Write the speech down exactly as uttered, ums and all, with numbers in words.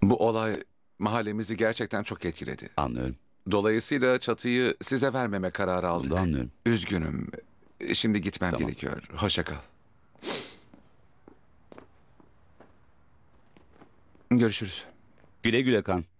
Bu olay mahallemizi gerçekten çok etkiledi. Anlıyorum. Dolayısıyla çatıyı size vermeme kararı Bunu aldık. da anlıyorum. Üzgünüm. Şimdi gitmem Tamam. gerekiyor. Hoşça kal. Görüşürüz. Güle güle Kan.